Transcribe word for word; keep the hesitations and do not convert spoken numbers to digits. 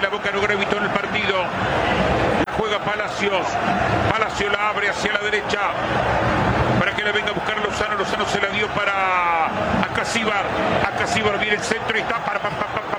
la Boca no gravitó en el partido. La juega Palacios. Palacio la abre hacia la derecha para que la venga a buscar Lozano. Lozano se la dio para Acasíbar. Acasíbar viene el centro y está para, para, para, para